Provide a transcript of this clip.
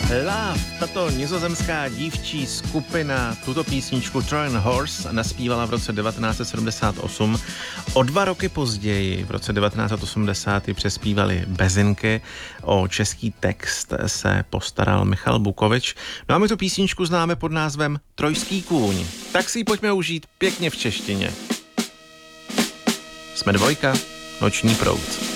Love, tato nizozemská dívčí skupina, tuto písničku Trojan Horse naspívala v roce 1978. O 2 roky později, v roce 1980, přespívali Bezinky. O český text se postaral Michal Bukovič. No a my tu písničku známe pod názvem Trojský kůň. Tak si ji pojďme užít pěkně v češtině. Jsme Dvojka, Noční proud.